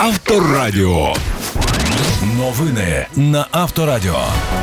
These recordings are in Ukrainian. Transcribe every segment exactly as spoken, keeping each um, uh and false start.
Авторадіо. Новини на Авторадіо.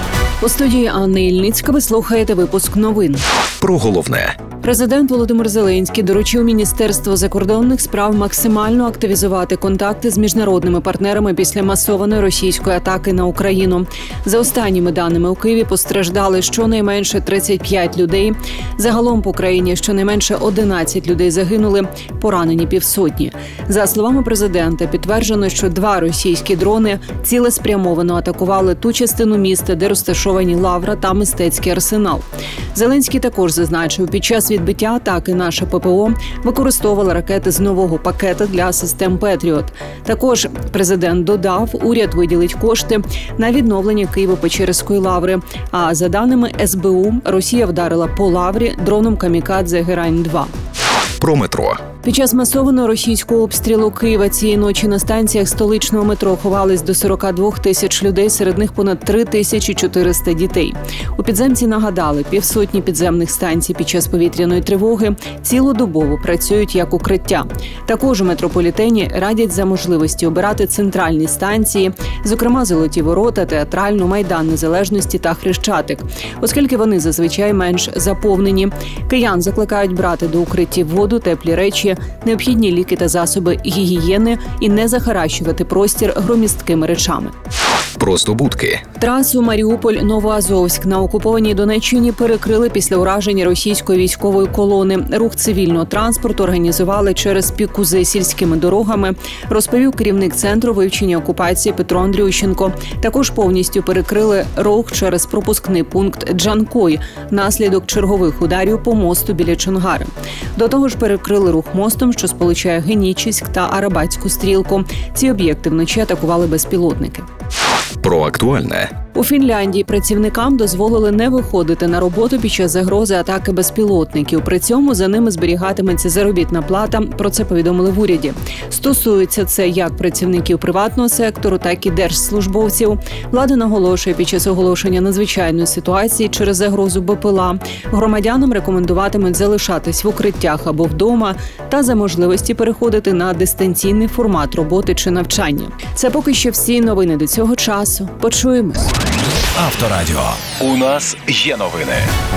У студії Анни Ільницька ви слухаєте випуск новин. Про головне. Президент Володимир Зеленський доручив Міністерству закордонних справ максимально активізувати контакти з міжнародними партнерами після масованої російської атаки на Україну. За останніми даними, у Києві постраждали щонайменше тридцять п'ять людей. Загалом по країні щонайменше одинадцять людей загинули, поранені півсотні. За словами президента, підтверджено, що два російські дрони цілеспрямовано атакували ту частину міста, де розташовані Лавра та мистецький арсенал. Зеленський також зазначив, під час відбиття атаки наше ППО використовувало ракети з нового пакету для систем «Петріот». Також президент додав, уряд виділить кошти на відновлення Києво-Печерської лаври. А за даними ес бе у, Росія вдарила по лаврі дроном камікадзе Герань два. Про метро. Під час масованого російського обстрілу Києва цієї ночі на станціях столичного метро ховались до сорок два тисяч людей, серед них понад три тисячі чотириста дітей. У підземці нагадали, півсотні підземних станцій під час повітряної тривоги цілодобово працюють як укриття. Також у метрополітені радять за можливості обирати центральні станції, зокрема Золоті Ворота, Театральну, Майдан Незалежності та Хрещатик, оскільки вони зазвичай менш заповнені. Киян закликають брати до укриттів воду, теплі речі, необхідні ліки та засоби гігієни і не захаращувати простір громісткими речами. Просто будки. Трасу Маріуполь-Новоазовськ на окупованій Донеччині перекрили після ураження російської військової колони. Рух цивільного транспорту організували через пікузи сільськими дорогами, розповів керівник Центру вивчення окупації Петро Андрющенко. Також повністю перекрили рух через пропускний пункт Джанкой внаслідок чергових ударів по мосту біля Чонгари. До того ж перекрили рух мостом, що сполучає Генічеськ та Арабатську стрілку. Ці об'єкти вночі атакували безпілотники. Про актуальне. У Фінляндії працівникам дозволили не виходити на роботу під час загрози атаки безпілотників. При цьому за ними зберігатиметься заробітна плата. Про це повідомили в уряді. Стосується це як працівників приватного сектору, так і держслужбовців. Влада наголошує, під час оголошення надзвичайної ситуації через загрозу Бе Пе Ел А громадянам рекомендуватимуть залишатись в укриттях або вдома та за можливості переходити на дистанційний формат роботи чи навчання. Це поки що всі новини до цього часу. Почуємось. Авторадіо. У нас є новини.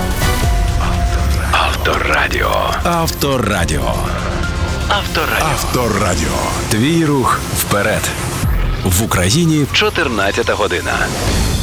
Авторадіо. Авторадіо. Авторадіо. Авторадіо. Твій рух вперед. В Україні чотирнадцята година.